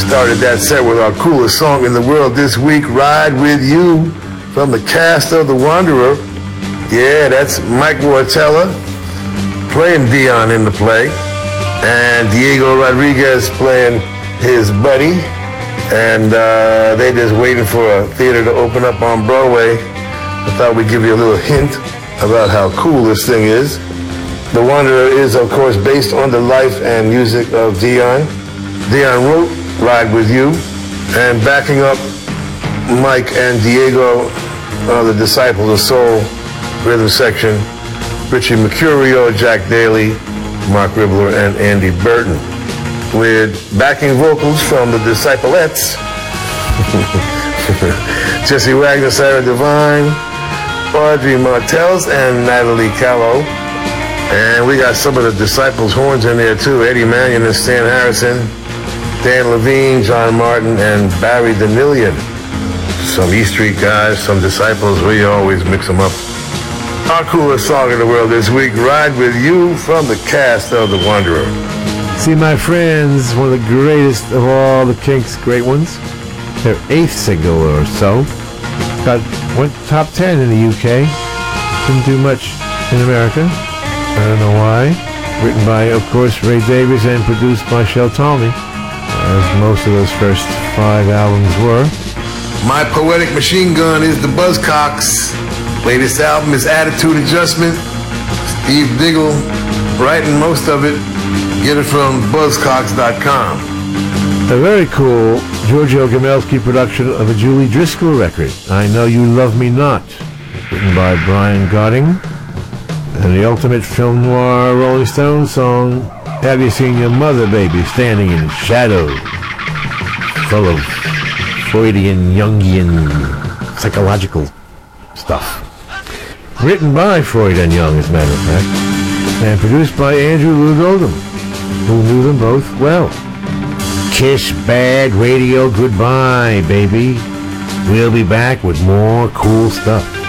started that set with our coolest song in the world this week, Ride With You, from the cast of The Wanderer. Yeah, that's Mike Wartella playing Dion in the play, and Diego Rodriguez playing his buddy, and they just waiting for a theater to open up on Broadway. I thought we'd give you a little hint about how cool this thing is. The Wanderer is, of course, based on the life and music of Dion. Dion wrote Ride With You, and backing up Mike and Diego are the Disciples of Soul rhythm section, Richie Mercurio, Jack Daly, Mark Ribler, and Andy Burton, with backing vocals from the Disciplettes, Jesse Wagner, Sarah Devine, Audrey Martels, and Natalie Callow. And we got some of the Disciples' horns in there too, Eddie Mannion and Stan Harrison, Dan Levine, John Martin, and Barry Danilian. Some E Street guys, some Disciples, we always mix them up. Our coolest song in the world this week, Ride With You, from the cast of The Wanderer. See, my friends, one of the greatest of all the Kinks' great ones, their 8th single or so, went top 10 in the UK, didn't do much in America, I don't know why. Written by, of course, Ray Davies and produced by Shel Talmy, as most of those first 5 albums were. My Poetic Machine Gun is the Buzzcocks. Latest album is Attitude Adjustment. Steve Diggle writing most of it. Get it from buzzcocks.com. A very cool Giorgio Gamelski production of a Julie Driscoll record, I Know You Love Me Not, written by Brian Godding. And the ultimate film noir Rolling Stones song, Have You Seen Your Mother, Baby, Standing in Shadow, full of Freudian, Jungian, psychological stuff. Written by Freud and Jung, as a matter of fact, and produced by Andrew Loog Oldham, who knew them both well. Kiss Bad Radio goodbye, baby. We'll be back with more cool stuff.